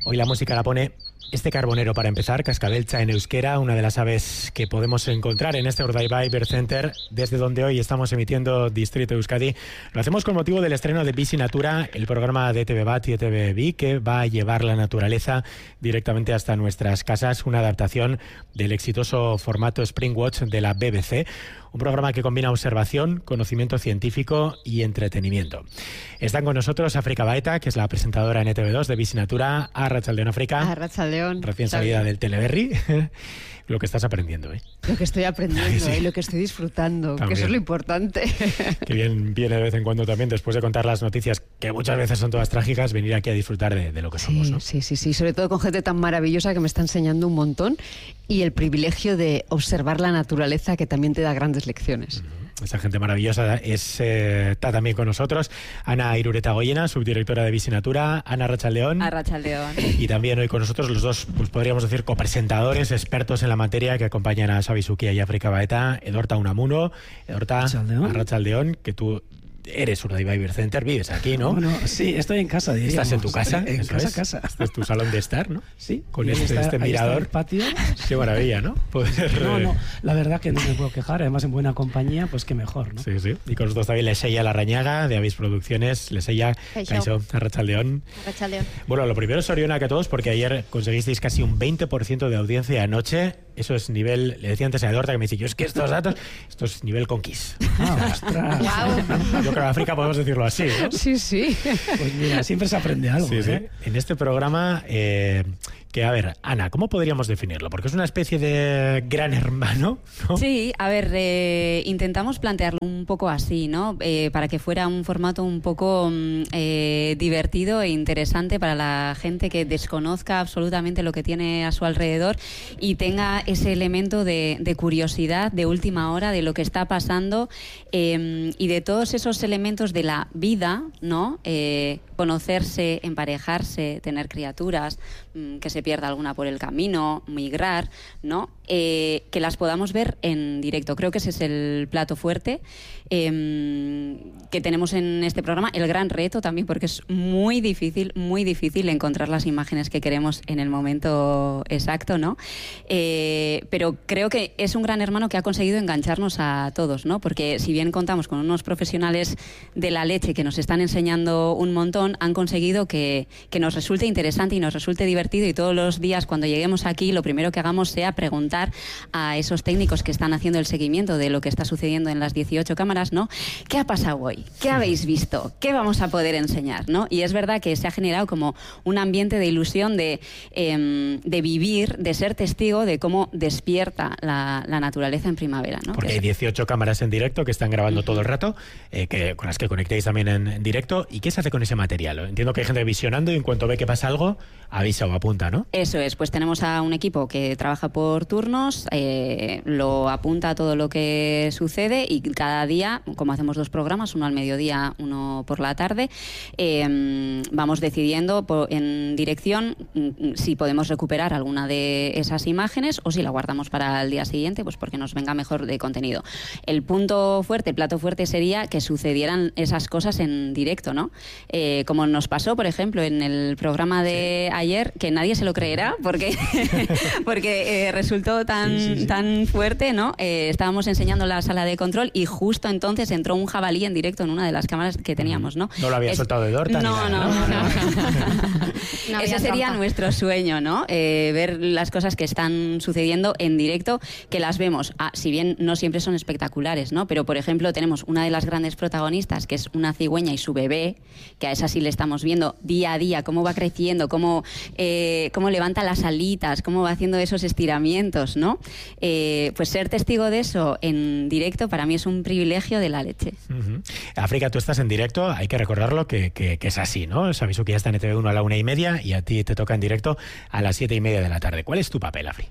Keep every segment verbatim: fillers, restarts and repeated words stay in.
Hoy la música la pone este carbonero para empezar, Cascabeltza en euskera, una de las aves que podemos encontrar en este Urdaibai Bird Center, desde donde hoy estamos emitiendo Distrito Euskadi. Lo hacemos con motivo del estreno de Bizi Natura, el programa de E T V Bat y E T V Bi que va a llevar la naturaleza directamente hasta nuestras casas, una adaptación del exitoso formato Springwatch de la B B C. Un programa que combina observación, conocimiento científico y entretenimiento. Están con nosotros África Baeta, que es la presentadora en E T V dos de Bizi Natura. Arratsaldeon, África. Arratsaldeon. Recién salida del Teleberri. Lo que estás aprendiendo, ¿eh? Lo que estoy aprendiendo sí. Y lo que estoy disfrutando, también. Que eso es lo importante. Que bien viene de vez en cuando también, después de contar las noticias, que muchas veces son todas trágicas, venir aquí a disfrutar de, de lo que sí, somos, ¿no? Sí, sí, sí, sobre todo con gente tan maravillosa que me está enseñando un montón y el privilegio de observar la naturaleza, que también te da grandes lecciones. Uh-huh. Esa gente maravillosa es, eh, está también con nosotros Ana Irureta Goyena, subdirectora de Bizi Natura. Ana, arratsaldeon. Arratsaldeon. Y también hoy con nosotros los dos, pues podríamos decir, copresentadores, expertos en la materia, que acompañan a Xabi Zuquia y África Baeta, Edorta Unamuno. Edorta, arratsaldeon, que tú eres Urdaibai Bird Center, vives aquí, ¿no? Bueno, sí, estoy en casa, diríamos. ¿Estás en tu casa? En casa, es. casa. Este es tu salón de estar, ¿no? Sí. Con este, está, este mirador. El patio. Qué maravilla, ¿no? Poder... No, no, la verdad que no me puedo quejar, además en buena compañía, pues qué mejor, ¿no? Sí, sí. Y con nosotros también Leseia Larrañaga, de Avis Producciones. Leseia, Kaixo, arratsaldeon. Arratsaldeon. Bueno, lo primero, Soriona, que a todos, porque ayer conseguisteis casi un veinte por ciento de audiencia anoche. Eso es nivel, le decía antes a Edorta, que me dice, yo es que estos datos, esto es nivel conquist. Ah, ostras. Wow. Yo creo que en África podemos decirlo así, ¿no? Sí, sí. Pues mira, siempre se aprende algo, sí, ¿eh? Sí. En este programa, eh, que a ver, Ana, ¿cómo podríamos definirlo? Porque es una especie de gran hermano, ¿no? Sí, a ver, eh, intentamos plantearlo un poco así, ¿no? Eh, para que fuera un formato un poco eh, divertido e interesante para la gente que desconozca absolutamente lo que tiene a su alrededor y tenga ese elemento de, de curiosidad de última hora de lo que está pasando eh, y de todos esos elementos de la vida, ¿no? Eh, conocerse, emparejarse, tener criaturas, mmm, que se pierda alguna por el camino, migrar, ¿no? Eh, que las podamos ver en directo. Creo que ese es el plato fuerte eh, que tenemos en este programa. El gran reto también, porque es muy difícil, muy difícil encontrar las imágenes que queremos en el momento exacto, ¿no? Eh, pero creo que es un gran hermano que ha conseguido engancharnos a todos, ¿no? Porque si bien contamos con unos profesionales de la leche que nos están enseñando un montón, han conseguido que, que nos resulte interesante y nos resulte divertido, y todos los días cuando lleguemos aquí lo primero que hagamos sea preguntar a esos técnicos que están haciendo el seguimiento de lo que está sucediendo en las dieciocho cámaras, ¿no? ¿Qué ha pasado hoy? ¿Qué habéis visto? ¿Qué vamos a poder enseñar? ¿No? Y es verdad que se ha generado como un ambiente de ilusión de, eh, de vivir, de ser testigo de cómo despierta la, la naturaleza en primavera, ¿no? Porque hay dieciocho cámaras en directo que están grabando uh-huh. todo el rato, eh, que, con las que conectéis también en, en directo. ¿Y qué se hace con ese material? Entiendo que hay gente visionando y en cuanto ve que pasa algo, avisa o apunta, ¿no? Eso es, pues tenemos a un equipo que trabaja por turnos, eh, lo apunta todo lo que sucede y cada día, como hacemos dos programas, uno al mediodía, uno por la tarde, eh, vamos decidiendo por, en dirección si podemos recuperar alguna de esas imágenes o si la guardamos para el día siguiente, pues porque nos venga mejor de contenido. El punto fuerte, el plato fuerte sería que sucedieran esas cosas en directo, ¿no? Eh, como nos pasó, por ejemplo, en el programa de sí. ayer, que nadie se lo creerá porque, porque eh, resultó tan, sí, sí, sí. tan fuerte, ¿no? Eh, estábamos enseñando la sala de control y justo entonces entró un jabalí en directo en una de las cámaras que teníamos, ¿no? No lo había es... soltado de Dorta. No, ni nada, no, no, no. no. no Ese sería trampa. Nuestro sueño, ¿no? Eh, ver las cosas que están sucediendo en directo, que las vemos, ah, si bien no siempre son espectaculares, ¿no? Pero, por ejemplo, tenemos una de las grandes protagonistas, que es una cigüeña y su bebé, que a esa sí le estamos viendo día a día cómo va creciendo, cómo, eh, cómo levanta las alitas, cómo va haciendo esos estiramientos, ¿no? Eh, pues ser testigo de eso en directo para mí es un privilegio de la leche. Uh-huh. África, tú estás en directo, hay que recordarlo que, que, que es así, ¿no? Xabi Zuquia está en E T V uno a la una y media y a ti te toca en directo a las siete y media de la tarde. ¿Cuál es tu papel, Afri?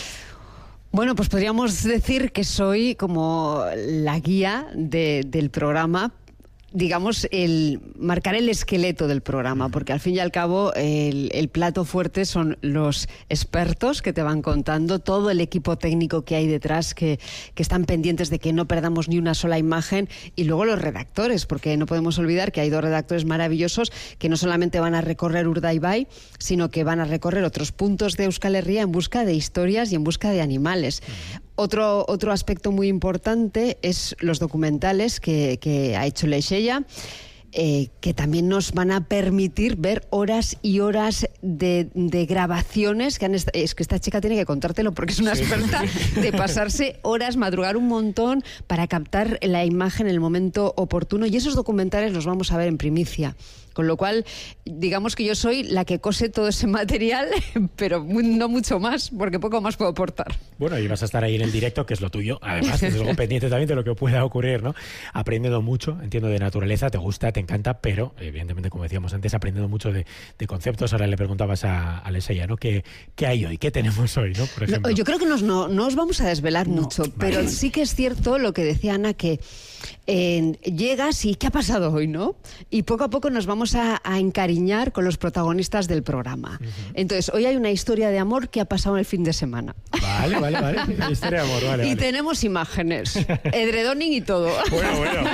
Bueno, pues podríamos decir que soy como la guía de, del programa, digamos, el marcar el esqueleto del programa, porque al fin y al cabo el, el plato fuerte son los expertos que te van contando, todo el equipo técnico que hay detrás, que, que están pendientes de que no perdamos ni una sola imagen, y luego los redactores, porque no podemos olvidar que hay dos redactores maravillosos que no solamente van a recorrer Urdaibai, sino que van a recorrer otros puntos de Euskal Herria en busca de historias y en busca de animales. Otro, otro aspecto muy importante es los documentales que, que ha hecho Leixella, eh, que también nos van a permitir ver horas y horas de, de grabaciones. Que han est- es que esta chica tiene que contártelo porque es una sí. experta de pasarse horas, madrugar un montón para captar la imagen en el momento oportuno, y esos documentales los vamos a ver en primicia. Con lo cual, digamos que yo soy la que cose todo ese material, pero no mucho más, porque poco más puedo aportar. Bueno, y vas a estar ahí en el directo, que es lo tuyo. Además, desde luego pendiente también de lo que pueda ocurrir, ¿no? Aprendiendo mucho, entiendo, de naturaleza, te gusta, te encanta, pero evidentemente, como decíamos antes, aprendiendo mucho de, de conceptos. Ahora le preguntabas a, a Leixella, ¿no? ¿Qué, ¿Qué hay hoy? ¿Qué tenemos hoy, no? Por ejemplo. No, yo creo que nos, no, no os vamos a desvelar no, mucho, vale. pero sí que es cierto lo que decía Ana, que eh, llegas y ¿qué ha pasado hoy, no? Y poco a poco nos vamos a, a encariñar con los protagonistas del programa. Uh-huh. Entonces, hoy hay una historia de amor que ha pasado en el fin de semana. Vale, vale, vale. Historia de amor, vale. Y vale. tenemos imágenes, edredoning y todo. Bueno, bueno.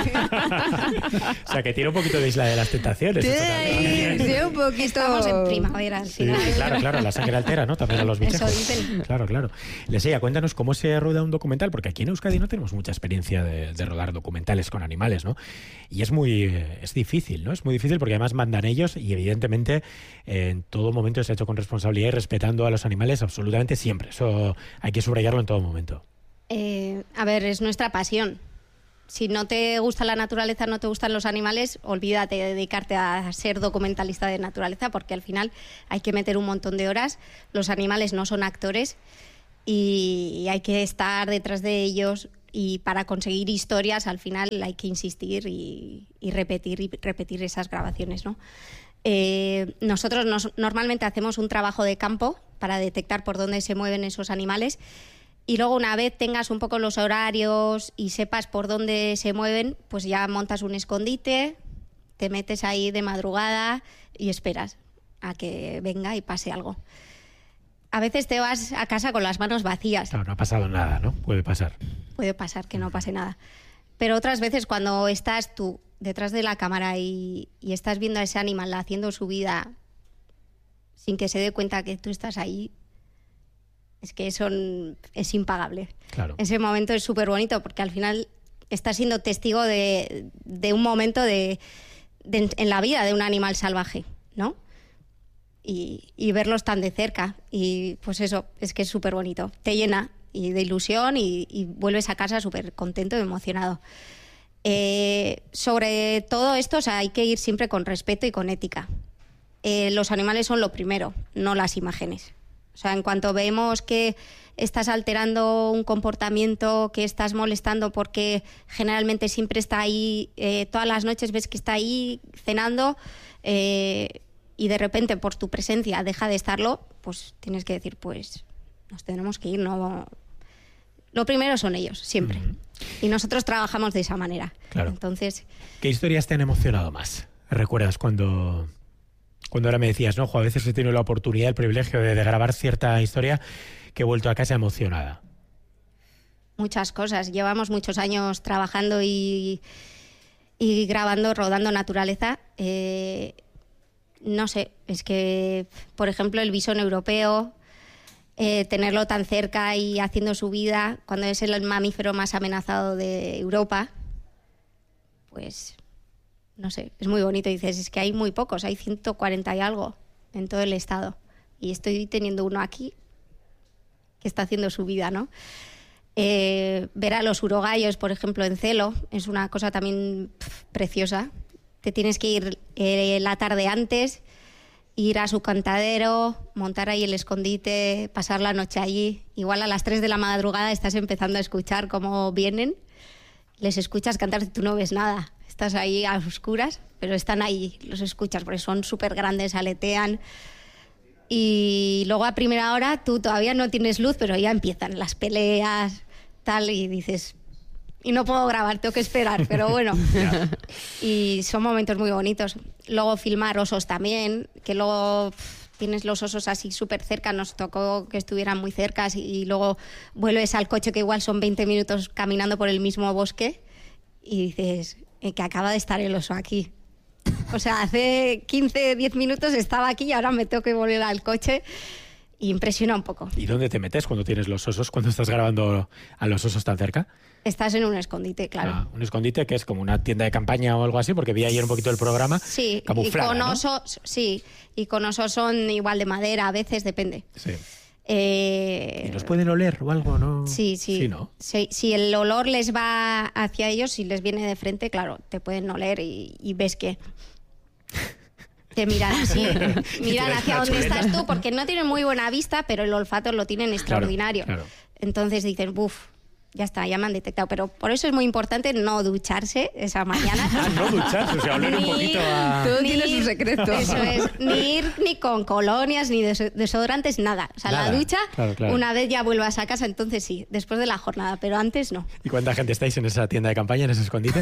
O sea, que tiene un poquito de Isla de las Tentaciones. Sí, sí, un poquito. Estamos en primavera, al final. Sí, claro, claro, la sangre altera, ¿no? También a los bichejos. Eso dicen. Claro, claro. Leixella, cuéntanos cómo se rueda un documental, porque aquí en Euskadi no tenemos mucha experiencia de, de rodar documentales con animales, ¿no? Y es muy, es difícil, ¿no? Es muy difícil porque además mandan ellos y evidentemente en todo momento se ha hecho con responsabilidad y respetando a los animales absolutamente siempre. Eso hay que subrayarlo en todo momento. Eh, a ver, es nuestra pasión. Si no te gusta la naturaleza, no te gustan los animales, olvídate de dedicarte a ser documentalista de naturaleza, porque al final hay que meter un montón de horas. Los animales no son actores y hay que estar detrás de ellos, y para conseguir historias al final hay que insistir y, y repetir y repetir esas grabaciones, ¿no? Eh, nosotros nos, normalmente hacemos un trabajo de campo para detectar por dónde se mueven esos animales, y luego una vez tengas un poco los horarios y sepas por dónde se mueven, pues ya montas un escondite, te metes ahí de madrugada y esperas a que venga y pase algo. A veces te vas a casa con las manos vacías. Claro, no ha pasado nada, ¿no? Puede pasar. Puede pasar que no pase nada. Pero otras veces cuando estás tú detrás de la cámara y, y estás viendo a ese animal haciendo su vida sin que se dé cuenta que tú estás ahí, es que eso es impagable. Claro. Ese momento es súper bonito porque al final estás siendo testigo de, de un momento de, de, en la vida de un animal salvaje, ¿no? Y, y verlos tan de cerca. Y pues eso, es que es súper bonito. Te llena y de ilusión y, y vuelves a casa súper contento y emocionado. Eh, sobre todo esto, o sea, hay que ir siempre con respeto y con ética. Eh, los animales son lo primero, no las imágenes. O sea, en cuanto vemos que estás alterando un comportamiento, que estás molestando porque generalmente siempre está ahí, eh, todas las noches ves que está ahí cenando, eh, y de repente por tu presencia deja de estarlo, pues tienes que decir, pues nos tenemos que ir, no. Lo primero son ellos, siempre. Uh-huh. Y nosotros trabajamos de esa manera. Claro. Entonces, ¿qué historias te han emocionado más? ¿Recuerdas cuando, cuando ahora me decías, no, jo, a veces he tenido la oportunidad, el privilegio de, de grabar cierta historia que he vuelto a casa emocionada? Muchas cosas. Llevamos muchos años trabajando y, y grabando, rodando naturaleza. Eh, no sé, es que, por ejemplo, el bisón europeo, eh, tenerlo tan cerca y haciendo su vida, cuando es el mamífero más amenazado de Europa, pues, no sé, es muy bonito. Dices, es que hay muy pocos, hay ciento cuarenta y algo en todo el estado. Y estoy teniendo uno aquí que está haciendo su vida, ¿no? Eh, ver a los urogallos, por ejemplo, en celo, es una cosa también pff, preciosa. Te tienes que ir eh, la tarde antes, ir a su cantadero, montar ahí el escondite, pasar la noche allí. Igual a las tres de la madrugada estás empezando a escuchar cómo vienen. Les escuchas cantar y tú no ves nada. Estás ahí a oscuras, pero están ahí, los escuchas porque son súper grandes, aletean. Y luego a primera hora tú todavía no tienes luz, pero ya empiezan las peleas, tal, y dices, y no puedo grabar, tengo que esperar, pero bueno. Ya. Y son momentos muy bonitos. Luego filmar osos también, que luego pff, tienes los osos así súper cerca, nos tocó que estuvieran muy cerca y, y luego vuelves al coche que igual son veinte minutos caminando por el mismo bosque y dices eh, que acaba de estar el oso aquí. O sea, hace quince, diez minutos estaba aquí y ahora me tengo que volver al coche. Y impresiona un poco. ¿Y dónde te metes cuando tienes los osos? ¿Cuando estás grabando a los osos tan cerca? Estás en un escondite, claro. Ah, un escondite que es como una tienda de campaña o algo así, porque vi ayer un poquito el programa. Sí, camuflada, y con ¿no? osos, sí, y con osos son igual de madera, a veces depende. Sí. Eh, ¿Y los pueden oler o algo, no? Sí, sí. Sí, ¿no? Sí, si el olor les va hacia ellos, si les viene de frente, claro, te pueden oler y, y ves que te miran así, miran hacia donde estás tú, porque no tienen muy buena vista, pero el olfato lo tienen extraordinario. Claro, claro. Entonces dicen, buf, ya está, ya me han detectado. Pero por eso es muy importante no ducharse esa mañana. Ah, no ducharse, o sea, oler un Ni- poquito a... Todo ni tiene su ir- secreto. Eso es, ni ir ni con colonias, ni des- desodorantes, nada. O sea, Nada, la ducha, claro, claro. una vez ya vuelvas a casa, entonces sí, después de la jornada, pero antes no. ¿Y cuánta gente estáis en esa tienda de campaña, en ese escondite?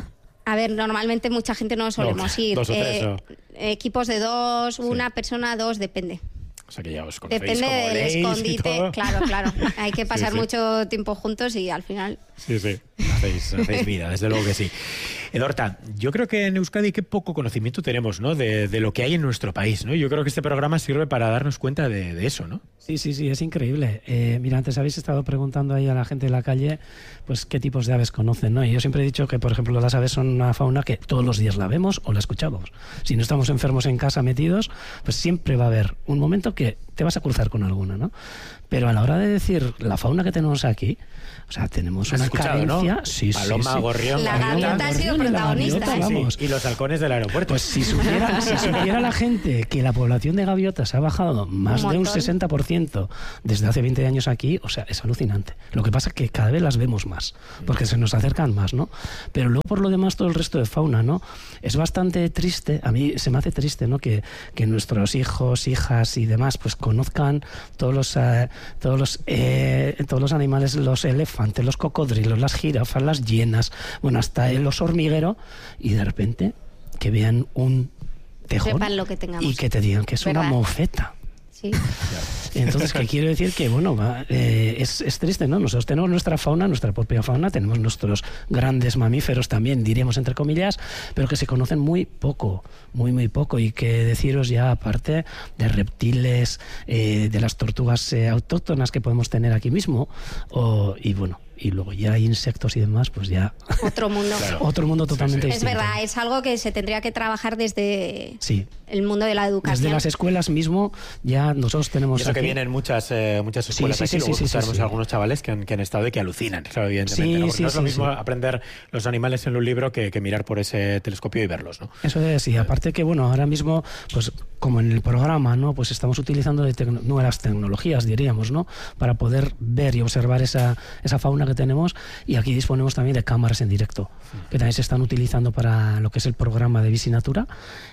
A ver, normalmente mucha gente no solemos No, ir. dos o tres, Eh, o- Equipos de dos, una persona, dos, depende. O sea, que ya os conocéis Depende como del oléis y escondite. todo. Claro, claro. Hay que pasar sí. mucho tiempo juntos y al final... Sí, sí. Hacéis, hacéis vida, desde luego que sí. Edorta, yo creo que en Euskadi qué poco conocimiento tenemos, ¿no? De, de lo que hay en nuestro país, ¿no? Yo creo que este programa sirve para darnos cuenta de, de eso, ¿no? Sí, sí, sí, es increíble. Eh, mira, antes habéis estado preguntando ahí a la gente de la calle, pues qué tipos de aves conocen, ¿no? Y yo siempre he dicho que, por ejemplo, las aves son una fauna que todos los días la vemos o la escuchamos. Si no estamos enfermos en casa metidos, pues siempre va a haber un momento que te vas a cruzar con alguna, ¿no? Pero a la hora de decir la fauna que tenemos aquí, o sea, tenemos ¿Has una escuchado, carencia. no? Sí, Paloma, sí, sí. gorrión, La gaviota. gaviota ha sido gorrión y la protagonista, gaviota, ¿eh? vamos. Sí, y los halcones del aeropuerto. Pues si supiera, si supiera la gente que la población de gaviotas ha bajado más Un de un montón. sesenta por ciento desde hace veinte años aquí, o sea, es alucinante. Lo que pasa es que cada vez las vemos más, porque se nos acercan más, ¿no? Pero luego, por lo demás, todo el resto de fauna, ¿no? Es bastante triste, a mí se me hace triste, ¿no? Que, que nuestros hijos, hijas y demás, pues conozcan todos los, eh, todos los, eh, todos los animales, los elefantes, los cocodrilos, las jirafas, las hienas, bueno, hasta el oso hormiguero, y de repente que vean un tejón Sepan lo que tengamos. y que te digan que es una ¿Verdad? mofeta. Sí. Entonces, ¿qué quiero decir? Que, bueno, va, eh, es, es triste, ¿no? Nosotros tenemos nuestra fauna, nuestra propia fauna, tenemos nuestros grandes mamíferos también, diríamos entre comillas, pero que se conocen muy poco, muy, muy poco. Y que deciros ya, aparte de reptiles, eh, de las tortugas eh, autóctonas que podemos tener aquí mismo, o, y bueno, y luego ya hay insectos y demás, pues ya Otro mundo. Claro. otro mundo totalmente Es distinto. verdad, es algo que se tendría que trabajar desde Sí. el mundo de la educación. Desde las escuelas mismo, ya nosotros tenemos Y eso que aquí- vienen muchas, eh, muchas Sí, escuelas sí, aquí, sí, luego sí, sí, escucharemos sí. a algunos chavales que han, que han estado y que alucinan, claro, evidentemente. Sí, ¿no? Porque sí, no es lo sí, mismo sí. aprender los animales en un libro que, que mirar por ese telescopio y verlos, ¿no? Eso es, y aparte que, bueno, ahora mismo, pues como en el programa, ¿no? Pues estamos utilizando de tecno- nuevas tecnologías, diríamos, ¿no? Para poder ver y observar esa, esa fauna que tenemos, y aquí disponemos también de cámaras en directo, que también se están utilizando para lo que es el programa de Visinatura.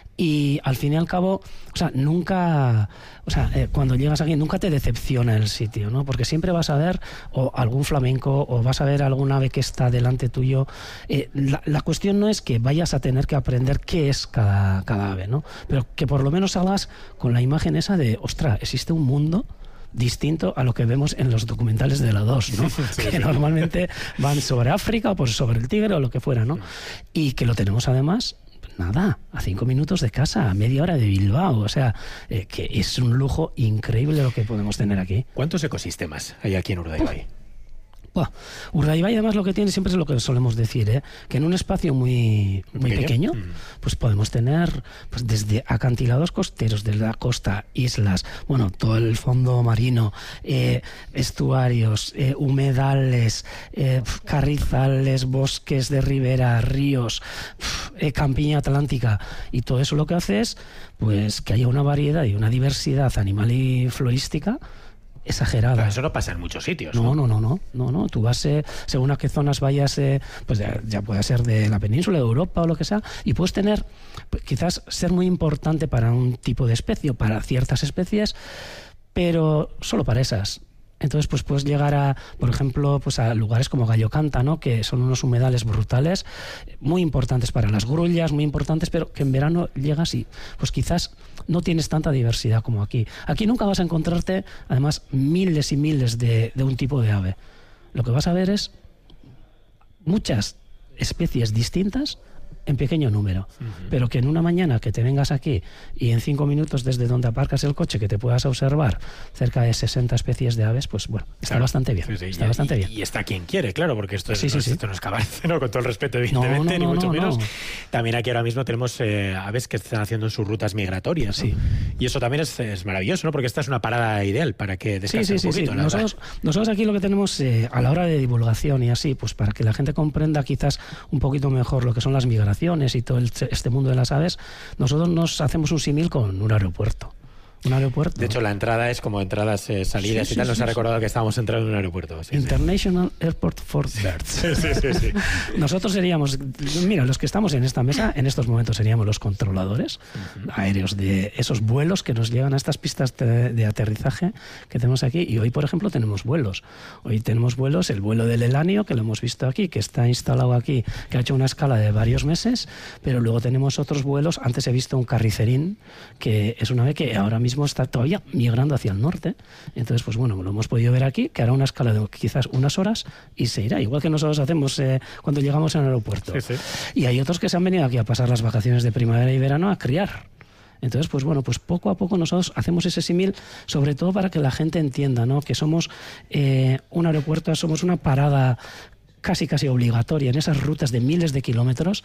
Y al fin y al cabo, o sea, nunca, o sea, eh, cuando llegas aquí nunca te decepciona el sitio, ¿no? Porque siempre vas a ver o algún flamenco o vas a ver algún ave que está delante tuyo. Eh, la, la cuestión no es que vayas a tener que aprender qué es cada, cada ave, ¿no? Pero que por lo menos salgas con la imagen esa de, ostras, existe un mundo distinto a lo que vemos en los documentales de la dos, ¿no? Que normalmente van sobre África o pues sobre el tigre o lo que fuera, ¿no? Y que lo tenemos además, nada, a cinco minutos de casa, a media hora de Bilbao, o sea, eh, que es un lujo increíble lo que podemos tener aquí. ¿Cuántos ecosistemas hay aquí en Urdaibai? Buah, Urdaibai además lo que tiene siempre es lo que solemos decir, ¿eh? Que en un espacio muy, muy ¿Pequeño? pequeño, Mm. pues podemos tener pues desde acantilados costeros de la costa, islas, bueno, todo el fondo marino, eh, estuarios, eh, humedales, eh, carrizales, bosques de ribera, ríos, eh, campiña atlántica, y todo eso lo que hace es pues que haya una variedad y una diversidad animal y florística exagerada. Pero eso no pasa en muchos sitios, ¿no? No, no, no, no, no, no. Tú vas, eh, según a qué zonas vayas, eh, pues ya, ya puede ser de la península, de Europa o lo que sea, y puedes tener, pues, quizás ser muy importante para un tipo de especie o para ciertas especies, pero solo para esas. Entonces, pues puedes llegar a, por ejemplo, pues a lugares como Gallo Canta, ¿no? Que son unos humedales brutales, muy importantes para las grullas, muy importantes, pero que en verano llegas y pues quizás no tienes tanta diversidad como aquí. Aquí nunca vas a encontrarte, además, miles y miles de, de un tipo de ave. Lo que vas a ver es muchas especies distintas en pequeño número, uh-huh. pero que en una mañana que te vengas aquí y en cinco minutos desde donde aparcas el coche que te puedas observar cerca de sesenta especies de aves, pues bueno, está claro. bastante bien. Sí, sí, está y, bastante y, bien. Y está quien quiere, claro, porque esto, sí, es, sí, no, sí. esto no es cabalce, ¿no? Con todo el respeto, evidentemente, no, no, ni no, mucho no, menos. No. También aquí ahora mismo tenemos eh, aves que están haciendo sus rutas migratorias, ¿no? Sí. Y eso también es, es maravilloso, ¿no? Porque esta es una parada ideal para que descansen sí, sí, un poquito. Sí, sí. Nosotros, nosotros aquí lo que tenemos eh, a la hora de divulgación y así, pues para que la gente comprenda quizás un poquito mejor lo que son las migraciones y todo el, este mundo de las aves, nosotros nos hacemos un símil con un aeropuerto. Un aeropuerto. De hecho, la entrada es como entradas, eh, salidas sí, y tal. Sí, Nos sí, ha recordado sí. que estábamos entrando en un aeropuerto. Sí, International sí. Airport for Birds. Sí, sí, sí, sí. Nosotros seríamos, mira, los que estamos en esta mesa, en estos momentos seríamos los controladores uh-huh. aéreos de esos vuelos que nos llegan a estas pistas de, de aterrizaje que tenemos aquí. Y hoy, por ejemplo, tenemos vuelos. Hoy tenemos vuelos, el vuelo del Elanio, que lo hemos visto aquí, que está instalado aquí, que ha hecho una escala de varios meses, pero luego tenemos otros vuelos. Antes he visto un carricerín, que es una ave que ahora mismo está todavía migrando hacia el norte. Entonces, pues bueno, lo hemos podido ver aquí, que hará una escala de quizás unas horas y se irá, igual que nosotros hacemos eh, cuando llegamos al aeropuerto. Sí, sí. Y hay otros que se han venido aquí a pasar las vacaciones de primavera y verano a criar. Entonces, pues bueno, pues poco a poco nosotros hacemos ese símil, sobre todo para que la gente entienda, ¿no? Que somos eh, un aeropuerto, somos una parada casi casi obligatoria en esas rutas de miles de kilómetros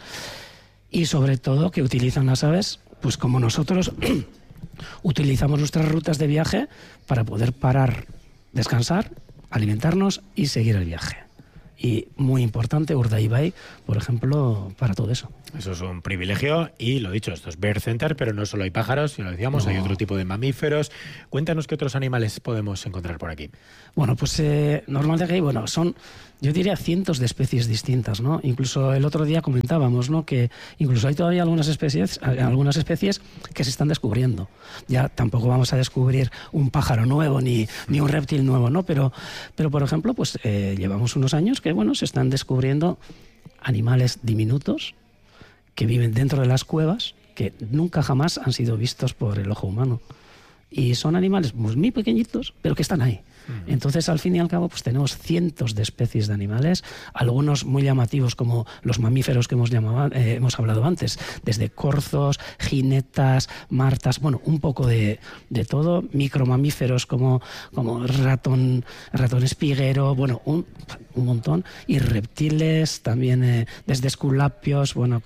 y sobre todo que utilizan las aves, pues como nosotros utilizamos nuestras rutas de viaje para poder parar, descansar, alimentarnos y seguir el viaje. Y muy importante, Urdaibai, por ejemplo, para todo eso. Eso es un privilegio y lo dicho, esto es Bird Center, pero no solo hay pájaros, sino lo decíamos, no. hay otro tipo de mamíferos. Cuéntanos qué otros animales podemos encontrar por aquí. Bueno, pues eh, normalmente aquí, bueno, son, yo diría, cientos de especies distintas, ¿no? Incluso el otro día comentábamos, ¿no? Que incluso hay todavía algunas especies, algunas especies que se están descubriendo. Ya tampoco vamos a descubrir un pájaro nuevo ni, ni un reptil nuevo, ¿no? Pero, pero por ejemplo, pues eh, llevamos unos años que, bueno, se están descubriendo animales diminutos que viven dentro de las cuevas, que nunca jamás han sido vistos por el ojo humano. Y son animales pues, muy pequeñitos, pero que están ahí. Uh-huh. Entonces, al fin y al cabo, pues tenemos cientos de especies de animales, algunos muy llamativos como los mamíferos que hemos, llamado, eh, hemos hablado antes, desde corzos, jinetas, martas, bueno, un poco de, de todo, micromamíferos como, como ratón, ratón espiguero, bueno, un, un montón, y reptiles también, eh, desde esculapios, bueno,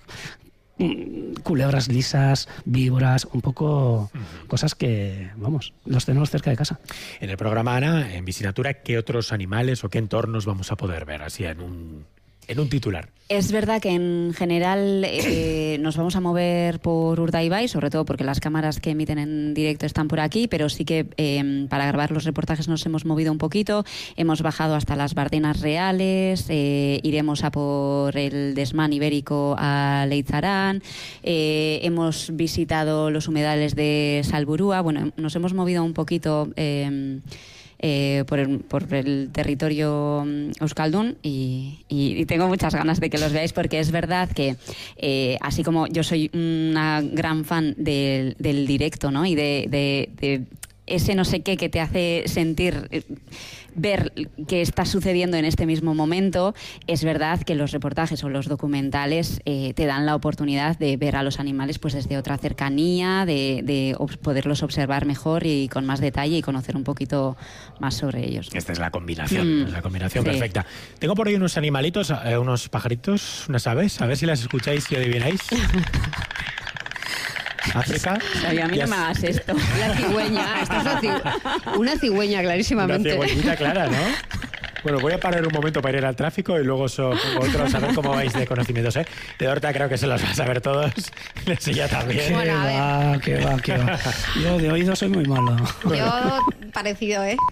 culebras lisas, víboras, un poco uh-huh. cosas que, vamos, los tenemos cerca de casa. En el programa, Ana, en Visinatura, ¿qué otros animales o qué entornos vamos a poder ver así en un, en un titular? Es verdad que en general eh, nos vamos a mover por Urdaibai, sobre todo porque las cámaras que emiten en directo están por aquí, pero sí que eh, para grabar los reportajes nos hemos movido un poquito, hemos bajado hasta las Bardenas Reales, eh, iremos a por el desmán ibérico a Leitzarán, eh, hemos visitado los humedales de Salburúa, bueno, nos hemos movido un poquito... Eh, Eh, por, el, por el territorio euskaldun y, y, y tengo muchas ganas de que los veáis porque es verdad que eh, así como yo soy una gran fan del, del directo, ¿no? Y de, de, de ese no sé qué que te hace sentir... Eh, ver qué está sucediendo en este mismo momento, es verdad que los reportajes o los documentales eh, te dan la oportunidad de ver a los animales pues desde otra cercanía, de, de ob- poderlos observar mejor y con más detalle y conocer un poquito más sobre ellos. Esta es la combinación, mm, la combinación sí. perfecta. Tengo por ahí unos animalitos, eh, unos pajaritos, unas aves, a ver si las escucháis y adivináis. África. Oye, a mí no me hagas esto. La cigüeña, esta es una cigüeña, una cigüeña clarísimamente. Una cigüeñita clara, ¿no? Bueno, voy a parar un momento para ir al tráfico y luego os pongo otros a ver cómo vais de conocimientos, ¿eh? De Horta creo que se los vas a ver todos. Sí, ya también. Bueno, a ver. Qué va, qué va. Yo de oído soy muy malo. Yo parecido, ¿eh?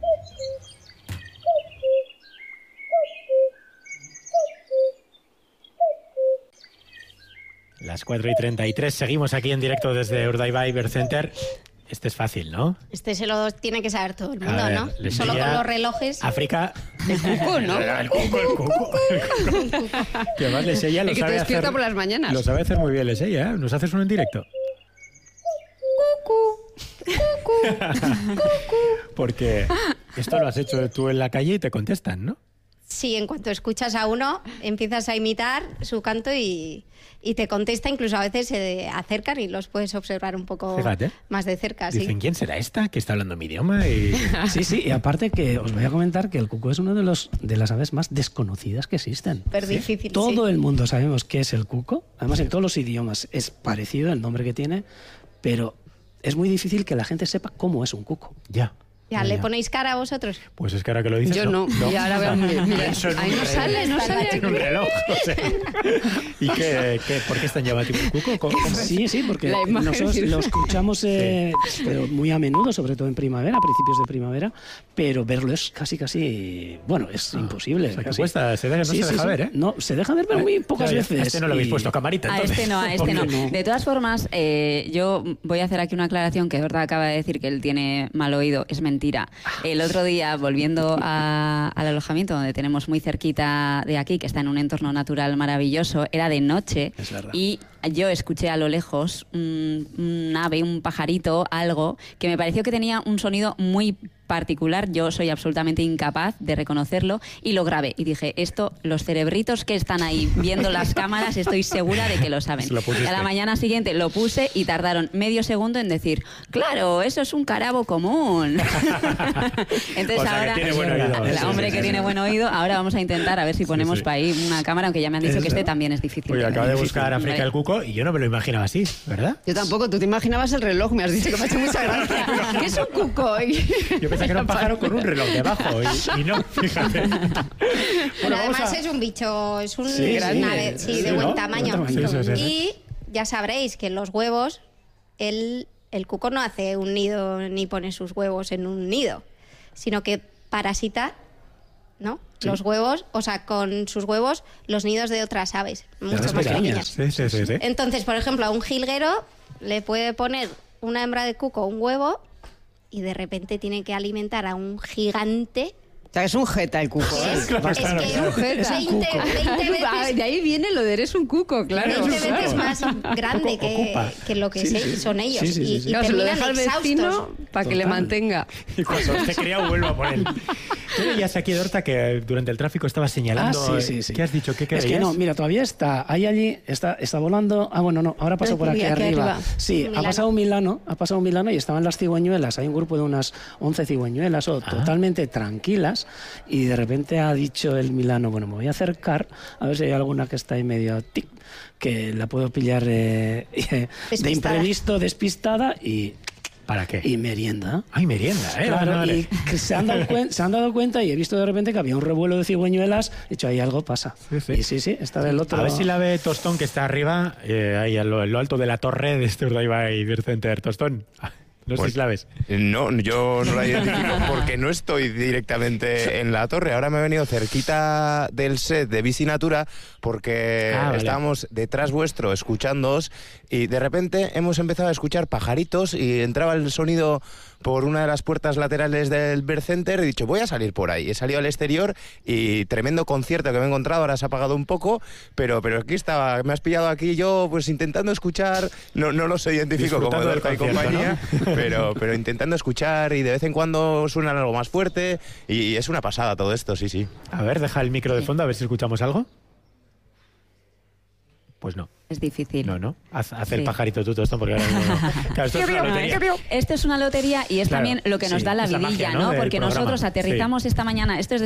Las cuatro y treinta y tres, seguimos aquí en directo desde Urdaibai Bird Center. Este es fácil, ¿no? Este se lo tiene que saber todo el mundo, A ver, ¿no? le Solo sería con los relojes. África. El cuco, ¿no? El cuco, el cuco. El cuco. Que además Lesella lo El que te sabe despierta hacer. por las mañanas. Lo sabe hacer muy bien Lesella, ¿eh? ¿Nos haces uno en directo? Porque esto lo has hecho tú en la calle y te contestan, ¿no? Sí, en cuanto escuchas a uno, empiezas a imitar su canto y, y te contesta. Incluso a veces se acercan y los puedes observar un poco Fíjate. más de cerca. Dicen, Sí. ¿quién será esta que está hablando mi idioma? Y... Sí, sí, y aparte que os voy a comentar que el cuco es uno de los de las aves más desconocidas que existen. Súper difícil. Todo sí. el mundo sabemos qué es el cuco, además en todos los idiomas es parecido el nombre que tiene, pero es muy difícil que la gente sepa cómo es un cuco. Ya. Ya, ¿le ponéis cara a vosotros? Pues es que ahora que lo dices. Yo no. Y ahora veo, mira, mira, Pienso en ahí un no reloj. sale, no sale. En un reloj, o sea. ¿Y qué, qué, por qué es tan llamativo el cuco? ¿Cómo- cómo es? Sí, sí, porque La imagen, nosotros sí. lo escuchamos eh, pero muy a menudo, sobre todo en primavera, a principios de primavera, pero verlo es casi, casi, bueno, es imposible. o sea, que casi. cuesta, se deja- no se deja ver, ¿eh? No, se deja ver, pero muy pocas Ya, ya. veces. A este no lo habéis y- puesto camarita, A entonces. este no, a este no. No. De todas formas, eh, yo voy a hacer aquí una aclaración que Horta acaba de decir que él tiene mal oído. Es mentira. El otro día, volviendo a- al alojamiento donde tenemos muy cerquita de aquí, que está en un entorno natural maravilloso, era de noche Es verdad. y yo escuché a lo lejos un, un ave, un pajarito, algo que me pareció que tenía un sonido muy particular. Yo soy absolutamente incapaz de reconocerlo y lo grabé y dije, esto, los cerebritos que están ahí viendo las cámaras, estoy segura de que lo saben. Se lo Y pusiste. a la mañana siguiente lo puse y tardaron medio segundo en decir, claro, eso es un carabo común. Entonces O sea, que ahora, tiene buen oído. el Sí, hombre sí, que sí, tiene sí. buen oído, ahora vamos a intentar a ver si ponemos sí. para ahí una cámara, aunque ya me han dicho que este también es difícil. Oye, acabo de Difícil, buscar África vale. el cuco y yo no me lo imaginaba así, ¿verdad? Yo tampoco, tú te imaginabas el reloj, me has dicho que me ha hecho mucha gracia. ¿Qué es un cuco? Yo pensaba que era un pájaro con un reloj debajo y, y no, fíjate. Bueno, Bueno, vamos además a- es un bicho, es un Sí, una sí, ave- sí, sí, de ¿no? buen De tamaño. buen tamaño. Sí, sí, sí. Y ya sabréis que los huevos, el, el cuco no hace un nido ni pone sus huevos en un nido, sino que parasita, ¿no? Los huevos, o sea, con sus huevos, los nidos de otras aves, mucho aves más pequeñas. pequeñas. Sí, sí, sí, sí. Entonces, por ejemplo, a un jilguero le puede poner una hembra de cuco un huevo y de repente tiene que alimentar a un gigante. O sea, es un jeta el cuco. ¿eh? Es, Claro, es claro, que claro. Jeta. veinte, veinte Ah, veces, de ahí viene lo de eres un cuco, claro. veinte Claro. veces más grande Ocupa. que, que lo que Sí, se- sí. son ellos. Sí, sí, sí, y, sí. y Claro, se lo terminan deja al exhaustos. vecino para que le Total. mantenga. Y cuando esté criado vuelva por él. Tú veías aquí, Dorta, que durante el tráfico estaba señalando. Ah, sí, sí, sí. ¿Qué has dicho? ¿Qué Es creías? que no, mira, todavía está, ahí allí, está, está volando, ah bueno, no, ahora pasó por aquí, Aquí arriba. arriba. Sí, Milano. ha pasado un Milano, ha pasado un Milano y estaban las cigüeñuelas, hay un grupo de unas once cigüeñuelas o totalmente tranquilas y de repente ha dicho el Milano, bueno, me voy a acercar a ver si hay alguna que está ahí medio tic, que la puedo pillar eh, de Despistada. imprevisto, despistada y, ¿Para qué? y merienda. Ay, merienda, ¿eh? Claro, Vale, y que se, han dado cuen- se han dado cuenta y he visto de repente que había un revuelo de cigüeñuelas. He dicho, ahí algo pasa. Sí, sí. Y sí, sí, está del otro. A ver si la ve Tostón, que está arriba, eh, ahí en lo, en lo alto de la torre de este Urdaibai Beer Center. Tostón, no sé Pues, si la ves. No, yo no la identifico porque no estoy directamente en la torre. Ahora me he venido cerquita del set de Bici Natura porque Ah, vale. estábamos detrás vuestro escuchándoos y de repente hemos empezado a escuchar pajaritos y entraba el sonido por una de las puertas laterales del Beer Center y he dicho, voy a salir por ahí. He salido al exterior y tremendo concierto que me he encontrado, ahora se ha apagado un poco, pero, pero aquí estaba, me has pillado aquí yo pues intentando escuchar, no, no los identifico como Disfrutando del Dorta y concierto, compañía, pero, pero intentando escuchar y de vez en cuando suenan algo más fuerte y es una pasada todo esto, sí, sí. A ver, deja el micro de fondo, a ver si escuchamos algo. Pues no. Es difícil. No, no. Haz, haz el Sí. pajarito tú, Tostón, porque ahora mismo no. Claro, esto es una lotería. Esto es una lotería y es Claro, también lo que nos sí, da la es la vidilla, magia, ¿no? ¿no? del Porque programa. nosotros aterrizamos esta mañana, esto es